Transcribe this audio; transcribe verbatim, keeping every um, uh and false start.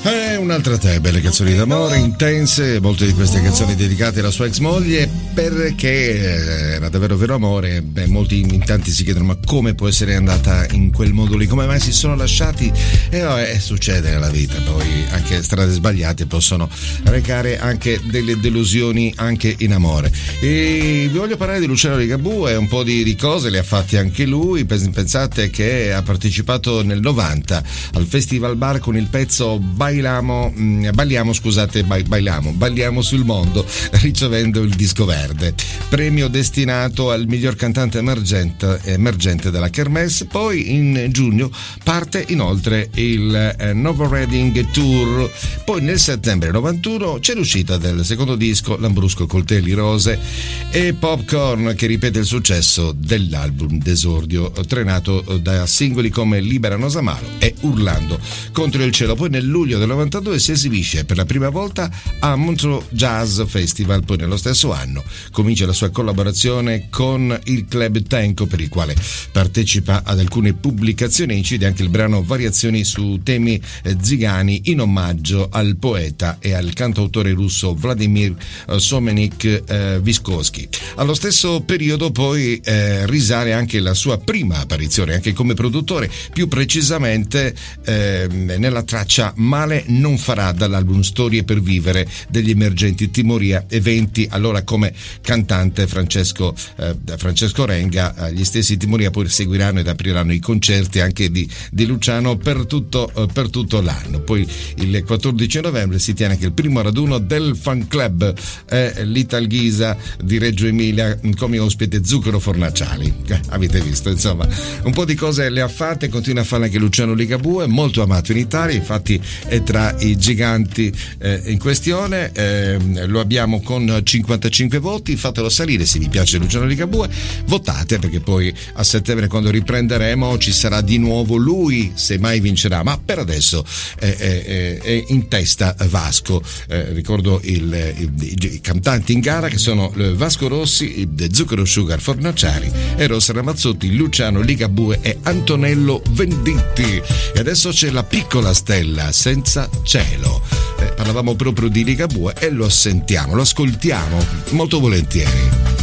Eh, un'altra te, belle canzoni d'amore, intense, molte di queste canzoni dedicate alla sua ex moglie, perché era davvero vero amore. Beh, molti in tanti si chiedono ma come può essere andata in quel modo lì, come mai si sono lasciati, e eh, vabbè, succede nella vita, poi anche strade sbagliate possono recare anche delle delusioni anche in amore. E vi voglio parlare di Luciano Ligabue, un po' di, di cose le ha fatte anche lui. Pensate che ha partecipato nel novanta al Festival Bar con il pezzo Bailamo, mh, balliamo scusate, bailamo, balliamo sul mondo, ricevendo il disco verde, premio destinato al miglior cantante emergente, emergente della Kermesse. Poi in giugno parte inoltre il eh, Novo Reading Tour. Poi nel settembre novantuno c'è l'uscita del secondo disco Lambrusco Coltelli Rose e Popcorn, che ripete il successo dell'album d'esordio trenato da singoli come Libera Samaro e Urlando contro il cielo. Poi nel luglio del novantadue si esibisce per la prima volta a Montreux Jazz Festival. Poi nello stesso anno comincia la sua collaborazione con il Club Tenco, per il quale partecipa ad alcune pubblicazioni e incide anche il brano Variazioni su temi zigani in omaggio al poeta e al cantautore russo Vladimir Somenik eh, Vysotsky. Allo stesso periodo poi eh, risale anche la sua prima apparizione anche come produttore, più precisamente eh, nella traccia Male non farà, dall'album Storie per vivere degli emergenti Timoria, eventi allora come cantante Francesco, eh, Francesco Renga. Gli stessi Timoria poi seguiranno ed apriranno i concerti anche di, di Luciano per tutto, eh, per tutto l'anno. Poi il quattordici novembre si tiene anche il primo raduno del fan club eh, l'Italghisa di Reggio Emilia, come ospite Zucchero Fornaciali. Eh, avete visto, insomma, un po' di cose le ha fatte, continua a fare anche Luciano Ligabue, molto amato in Italia, infatti è tra i giganti eh, in questione. Eh, lo abbiamo con cinquantacinque voti. Fatelo salire se vi piace Luciano Ligabue, votate, perché poi a settembre, quando riprenderemo, ci sarà di nuovo lui, se mai vincerà, ma per adesso è, è, è in testa Vasco. Eh, ricordo il, il, i, i cantanti in gara, che sono Vasco Rossi, Zucchero Sugar Fornaciari, Eros Ramazzotti, Luciano Ligabue e Antonello Venditti. E adesso c'è La piccola stella senza cielo. Eh, parlavamo proprio di Ligabue e lo sentiamo, lo ascoltiamo molto volentieri.